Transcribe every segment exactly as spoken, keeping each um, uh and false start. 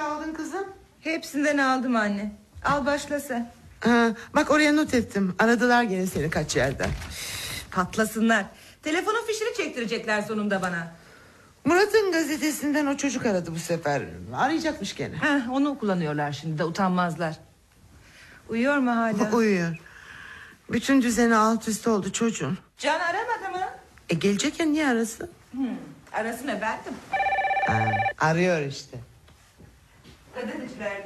aldın kızım? Hepsinden aldım anne. Al başla sen. Ha, bak oraya not ettim. Aradılar gene seni kaç yerden. Patlasınlar. Telefonun fişini çektirecekler sonunda bana. Murat'ın gazetesinden o çocuk aradı bu sefer. Arayacakmış gene. Heh, onu kullanıyorlar şimdi de, utanmazlar. Uyuyor mu hala? Uyuyor. Bütün düzeni alt üst oldu çocuğun. Can aramadı mı? E gelecek ya, niye arasın? Hmm, arasın efendim. Ha, arıyor işte. Gazeteciler.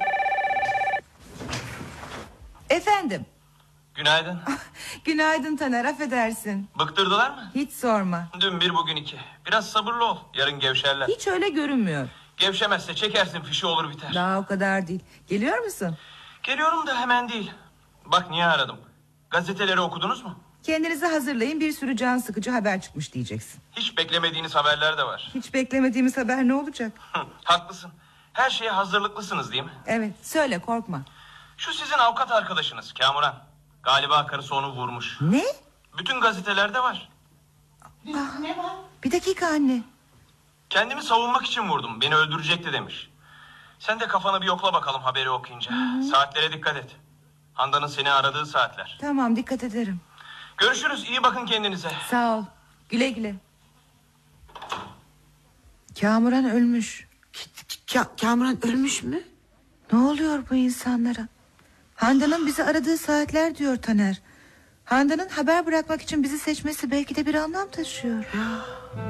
Efendim. Günaydın. Günaydın Taner, affedersin. Bıktırdılar mı? Hiç sorma. Dün bir bugün iki. Biraz sabırlı ol. Yarın gevşerler. Hiç öyle görünmüyor. Gevşemezse çekersin fişi, olur biter. Daha o kadar değil. Geliyor musun? Geliyorum da hemen değil. Bak niye aradım. Gazeteleri okudunuz mu? Kendinizi hazırlayın, bir sürü can sıkıcı haber çıkmış diyeceksin. Hiç beklemediğiniz haberler de var. Hiç beklemediğimiz haber ne olacak? Hı, haklısın. Her şeye hazırlıklısınız değil mi? Evet, söyle, korkma. Şu sizin avukat arkadaşınız Kamuran. Galiba karısı onu vurmuş. Ne? Bütün gazetelerde var. Ah, ne var? Bir dakika anne. Kendimi savunmak için vurdum. Beni öldürecekti demiş. Sen de kafanı bir yokla bakalım haberi okuyunca. Hı-hı. Saatlere dikkat et. Handan'ın seni aradığı saatler. Tamam, dikkat ederim. Görüşürüz, iyi bakın kendinize. Sağ ol. Güle güle. Kamuran ölmüş. Ka- Kamuran ölmüş mü? Ne oluyor bu insanlara? Handan'ın bizi aradığı saatler diyor Taner. Handan'ın haber bırakmak için bizi seçmesi belki de bir anlam taşıyor. Ya.